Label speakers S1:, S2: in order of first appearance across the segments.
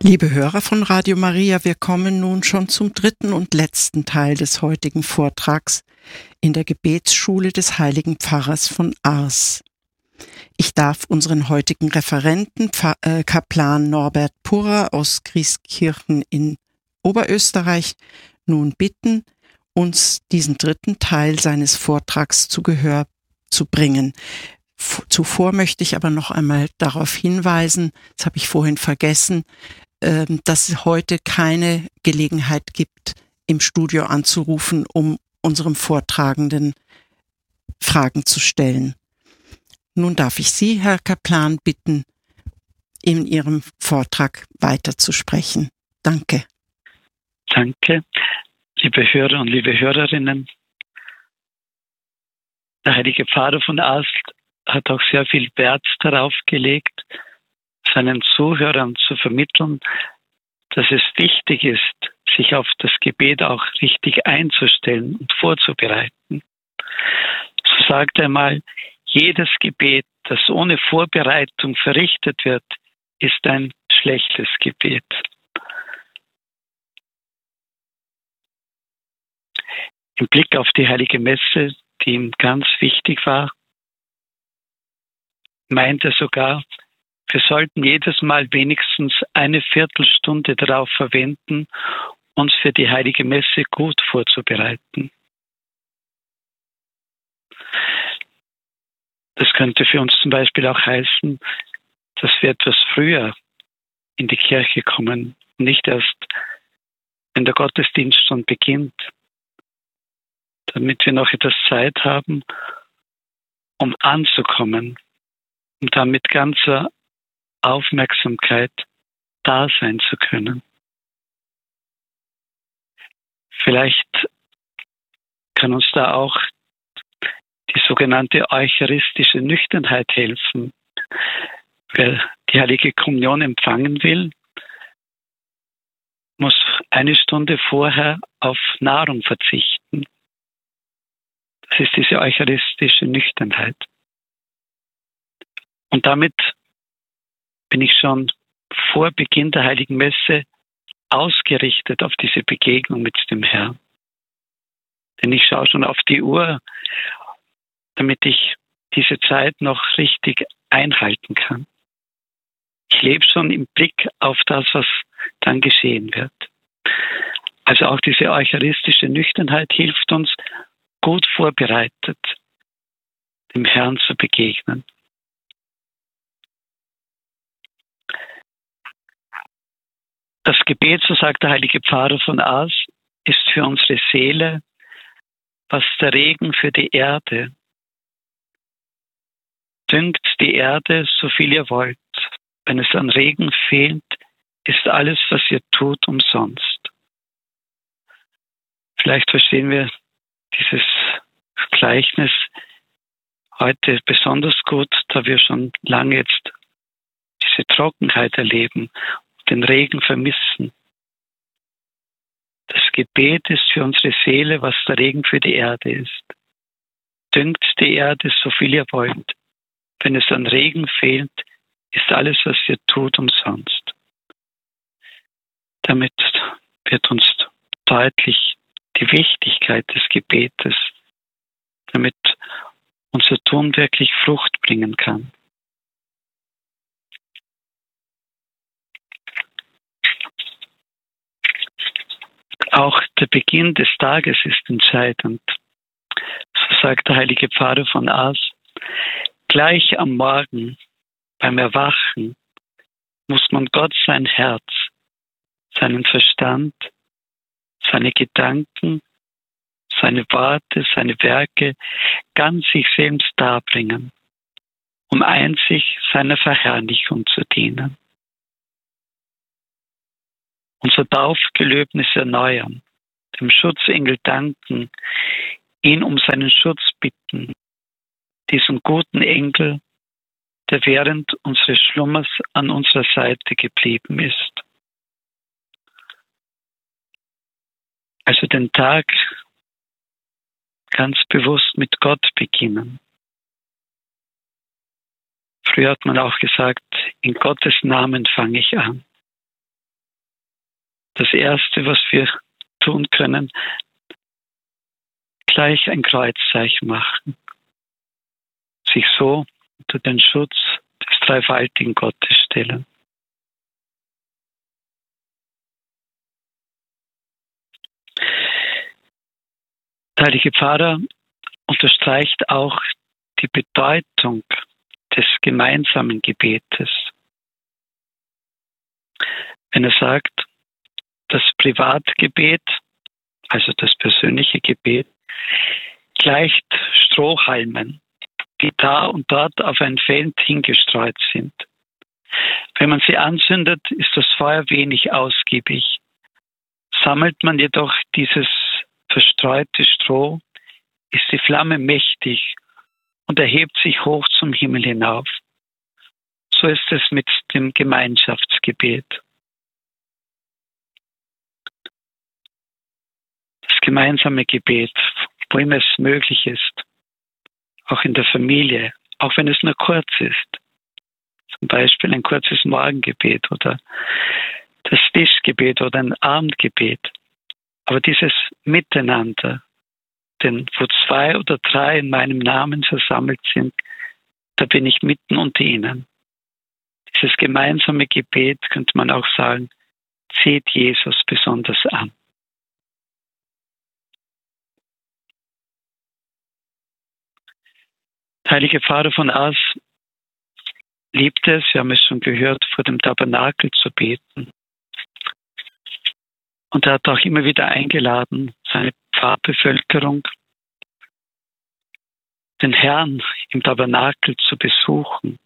S1: Liebe Hörer von Radio Maria, wir kommen nun schon zum dritten und letzten Teil des heutigen Vortrags in der Gebetsschule des heiligen Pfarrers von Ars. Ich darf unseren heutigen Referenten, Kaplan Norbert Purrer aus Grieskirchen in Oberösterreich, nun bitten, uns diesen dritten Teil seines Vortrags zu Gehör zu bringen. Zuvor möchte ich aber noch einmal darauf hinweisen, das habe ich vorhin vergessen, dass es heute keine Gelegenheit gibt, im Studio anzurufen, um unserem Vortragenden Fragen zu stellen. Nun darf ich Sie, Herr Kaplan, bitten, in Ihrem Vortrag weiterzusprechen. Danke.
S2: Danke, liebe Hörer und liebe Hörerinnen. Der heilige Pfarrer von Ars hat auch sehr viel Wert darauf gelegt, seinen Zuhörern zu vermitteln, dass es wichtig ist, sich auf das Gebet auch richtig einzustellen und vorzubereiten. So sagt er mal, jedes Gebet, das ohne Vorbereitung verrichtet wird, ist ein schlechtes Gebet. Im Blick auf die Heilige Messe, die ihm ganz wichtig war, meint er sogar, wir sollten jedes Mal wenigstens eine Viertelstunde darauf verwenden, uns für die Heilige Messe gut vorzubereiten. Das könnte für uns zum Beispiel auch heißen, dass wir etwas früher in die Kirche kommen, nicht erst, wenn der Gottesdienst schon beginnt, damit wir noch etwas Zeit haben, um anzukommen, um dann mit ganzer Aufmerksamkeit da sein zu können. Vielleicht kann uns da auch die sogenannte eucharistische Nüchternheit helfen. Wer die Heilige Kommunion empfangen will, muss eine Stunde vorher auf Nahrung verzichten. Das ist diese eucharistische Nüchternheit. Und damit bin ich schon vor Beginn der Heiligen Messe ausgerichtet auf diese Begegnung mit dem Herrn. Denn ich schaue schon auf die Uhr, damit ich diese Zeit noch richtig einhalten kann. Ich lebe schon im Blick auf das, was dann geschehen wird. Also auch diese eucharistische Nüchternheit hilft uns, gut vorbereitet dem Herrn zu begegnen. Das Gebet, so sagt der heilige Pfarrer von Ars, ist für unsere Seele, was der Regen für die Erde. Düngt die Erde, so viel ihr wollt. Wenn es an Regen fehlt, ist alles, was ihr tut, umsonst. Vielleicht verstehen wir dieses Gleichnis heute besonders gut, da wir schon lange jetzt diese Trockenheit erleben, den Regen vermissen. Das Gebet ist für unsere Seele, was der Regen für die Erde ist. Düngt die Erde, so viel ihr wollt. Wenn es an Regen fehlt, ist alles, was ihr tut, umsonst. Damit wird uns deutlich die Wichtigkeit des Gebetes, damit unser Tun wirklich Frucht bringen kann. Auch der Beginn des Tages ist entscheidend. So sagt der heilige Pfarrer von Ars, gleich am Morgen beim Erwachen muss man Gott sein Herz, seinen Verstand, seine Gedanken, seine Worte, seine Werke ganz sich selbst darbringen, um einzig seiner Verherrlichung zu dienen. Unser Taufgelöbnis erneuern, dem Schutzengel danken, ihn um seinen Schutz bitten, diesen guten Engel, der während unseres Schlummers an unserer Seite geblieben ist. Also den Tag ganz bewusst mit Gott beginnen. Früher hat man auch gesagt, in Gottes Namen fange ich an. das Erste, was wir tun können, gleich ein Kreuzzeichen machen. Sich so unter den Schutz des dreifaltigen Gottes stellen. Der heilige Pfarrer unterstreicht auch die Bedeutung des gemeinsamen Gebetes. Wenn er sagt, das Privatgebet, also das persönliche Gebet, gleicht Strohhalmen, die da und dort auf ein Feld hingestreut sind. Wenn man sie anzündet, ist das Feuer wenig ausgiebig. Sammelt man jedoch dieses verstreute Stroh, ist die Flamme mächtig und erhebt sich hoch zum Himmel hinauf. So ist es mit dem Gemeinschaftsgebet. Das gemeinsame Gebet, wo immer es möglich ist, auch in der Familie, auch wenn es nur kurz ist. Zum Beispiel ein kurzes Morgengebet oder das Tischgebet oder ein Abendgebet. Aber dieses Miteinander, denn wo 2 oder 3 in meinem Namen versammelt sind, da bin ich mitten unter ihnen. Dieses gemeinsame Gebet, könnte man auch sagen, zieht Jesus besonders an. Der heilige Pfarrer von Ars liebte es, wir haben es schon gehört, vor dem Tabernakel zu beten. Und er hat auch immer wieder eingeladen, seine Pfarrbevölkerung, den Herrn im Tabernakel zu besuchen.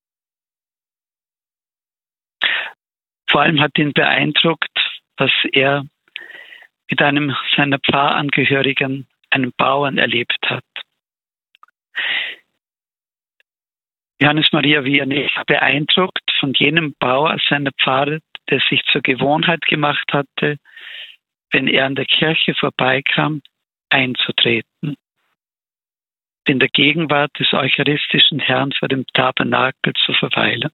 S2: Vor allem hat ihn beeindruckt, was er mit einem seiner Pfarrangehörigen, einem Bauern, erlebt hat. Johannes Maria Vianney war beeindruckt von jenem Bauer seiner Pfarre, der sich zur Gewohnheit gemacht hatte, wenn er an der Kirche vorbeikam, einzutreten, in der Gegenwart des eucharistischen Herrn vor dem Tabernakel zu verweilen.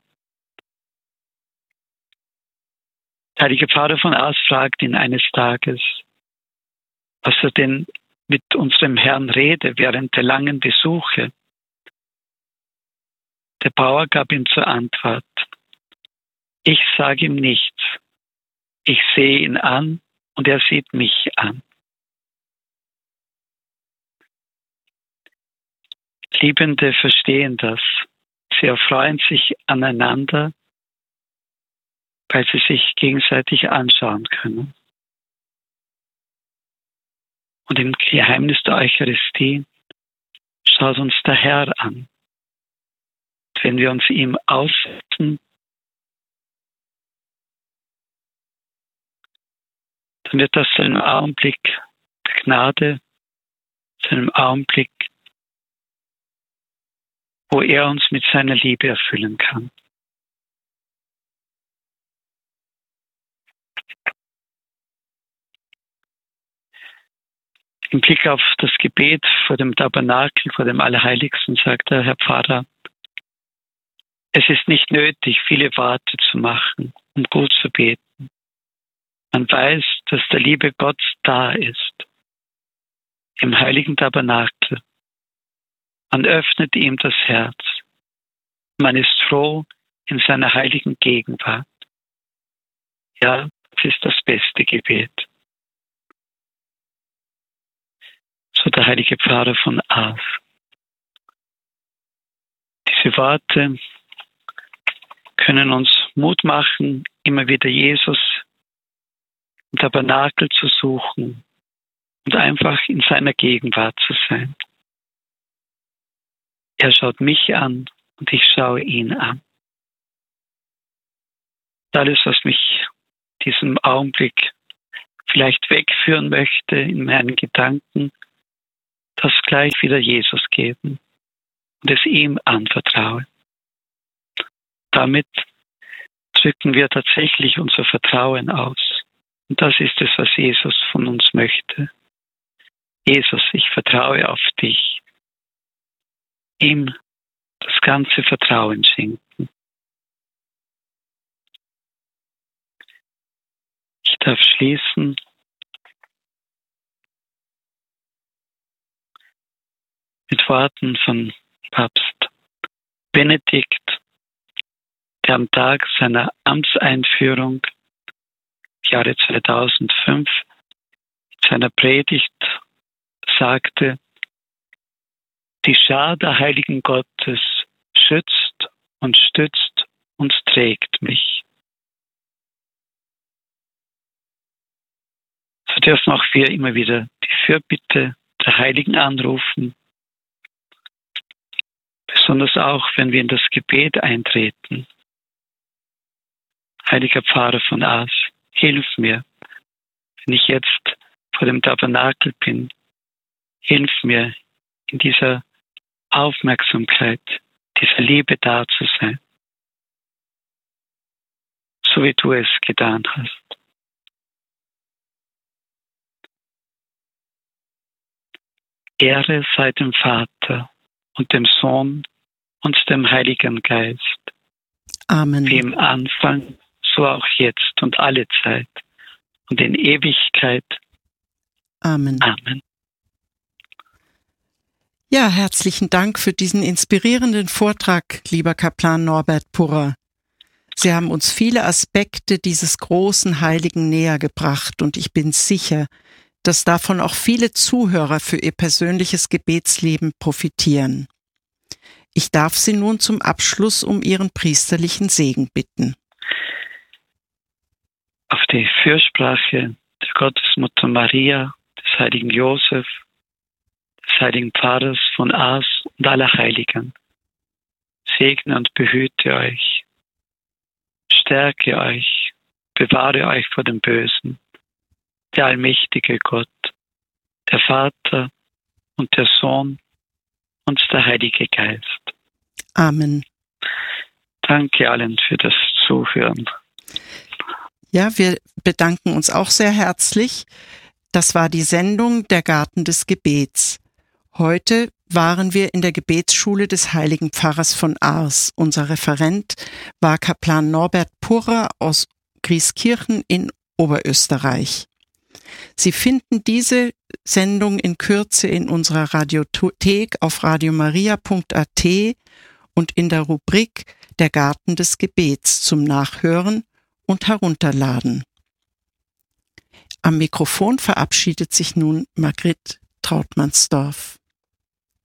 S2: Der heilige Pfarrer von Ars fragt ihn eines Tages, was er denn mit unserem Herrn rede während der langen Besuche. Der Bauer gab ihm zur Antwort: Ich sage ihm nichts. Ich sehe ihn an und er sieht mich an. Liebende verstehen das. Sie erfreuen sich aneinander, weil sie sich gegenseitig anschauen können. Und im Geheimnis der Eucharistie schaut uns der Herr an. Wenn wir uns ihm aussetzen, dann wird das zu einem Augenblick der Gnade, zu einem Augenblick, wo er uns mit seiner Liebe erfüllen kann. Im Blick auf das Gebet vor dem Tabernakel, vor dem Allerheiligsten, sagt der Herr Pfarrer: Es ist nicht nötig, viele Worte zu machen, um gut zu beten. Man weiß, dass der liebe Gott da ist, im heiligen Tabernakel. Man öffnet ihm das Herz. Man ist froh in seiner heiligen Gegenwart. Ja, das ist das beste Gebet. So der heilige Pfarrer von Ars. Diese Worte können uns Mut machen, immer wieder Jesus im Tabernakel zu suchen und einfach in seiner Gegenwart zu sein. Er schaut mich an und ich schaue ihn an. Alles, was mich diesem Augenblick vielleicht wegführen möchte in meinen Gedanken, das gleich wieder Jesus geben und es ihm anvertrauen. Damit drücken wir tatsächlich unser Vertrauen aus. Und das ist es, was Jesus von uns möchte. Jesus, ich vertraue auf dich. Ihm das ganze Vertrauen schenken. Ich darf schließen mit Worten von Papst Benedikt, der am Tag seiner Amtseinführung im Jahre 2005 in seiner Predigt sagte: Die Schar der Heiligen Gottes schützt und stützt und trägt mich. So dürfen auch wir immer wieder die Fürbitte der Heiligen anrufen, besonders auch, wenn wir in das Gebet eintreten. Heiliger Pfarrer von Aas, hilf mir, wenn ich jetzt vor dem Tabernakel bin, hilf mir, in dieser Aufmerksamkeit, dieser Liebe da zu sein, so wie du es getan hast. Ehre sei dem Vater und dem Sohn und dem Heiligen Geist.
S1: Amen.
S2: Wie im Anfang, so auch jetzt und alle Zeit und in Ewigkeit.
S1: Amen.
S2: Amen.
S1: Ja, herzlichen Dank für diesen inspirierenden Vortrag, lieber Kaplan Norbert Purrer. Sie haben uns viele Aspekte dieses großen Heiligen näher gebracht und ich bin sicher, dass davon auch viele Zuhörer für ihr persönliches Gebetsleben profitieren. Ich darf Sie nun zum Abschluss um Ihren priesterlichen Segen bitten.
S2: Auf die Fürsprache der Gottesmutter Maria, des heiligen Josef, des heiligen Pfarrers von Aas und aller Heiligen, segne und behüte euch, stärke euch, bewahre euch vor dem Bösen, der allmächtige Gott, der Vater und der Sohn und der Heilige Geist.
S1: Amen.
S2: Danke allen für das Zuhören.
S1: Ja, wir bedanken uns auch sehr herzlich. Das war die Sendung Der Garten des Gebets. Heute waren wir in der Gebetsschule des Heiligen Pfarrers von Aars. Unser Referent war Kaplan Norbert Purrer aus Grieskirchen in Oberösterreich. Sie finden diese Sendung in Kürze in unserer Radiothek auf radiomaria.at und in der Rubrik Der Garten des Gebets zum Nachhören und Herunterladen. Am Mikrofon verabschiedet sich nun Margrit Trautmannsdorf.